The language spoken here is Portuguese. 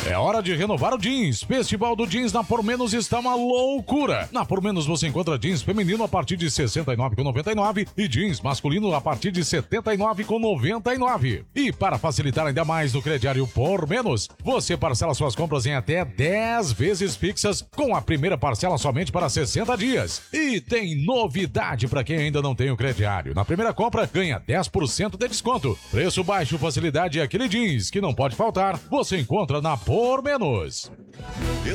É hora de renovar o jeans. Festival do Jeans na Por Menos está uma loucura. Na Por Menos você encontra jeans feminino a partir de R$ 69,99 e jeans masculino a partir de R$ 79,99. E para facilitar ainda mais no crediário Por Menos, você parcela suas compras em até 10 vezes fixas, com a primeira parcela somente para 60 dias. E tem novidade para quem ainda não tem o crediário. Na primeira compra, ganha 10% de desconto. Preço baixo, facilidade e aquele jeans que não pode faltar, você encontra na Por Menos.